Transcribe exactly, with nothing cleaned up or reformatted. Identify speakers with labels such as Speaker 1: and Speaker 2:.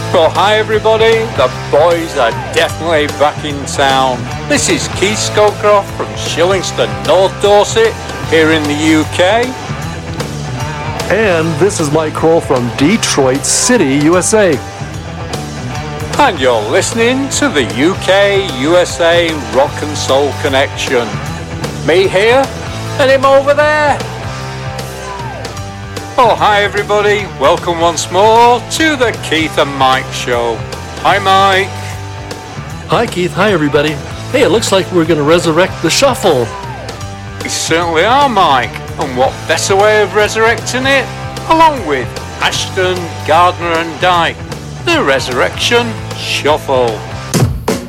Speaker 1: Well, hi everybody, the boys are definitely back in town. This is Keith Scowcroft from Shillingston, North Dorset, here in the U K.
Speaker 2: And this is Mike Kroll from Detroit City, U S A.
Speaker 1: And you're listening to the U K U S A Rock and Soul Connection. Me here, and him over there. Oh, hi everybody, welcome once more to the Keith and Mike Show. Hi Mike.
Speaker 2: Hi Keith, hi everybody. Hey, it looks like we're going to resurrect the shuffle.
Speaker 1: We certainly are, Mike. And what better way of resurrecting it? Along with Ashton, Gardner and Dyke, the Resurrection Shuffle.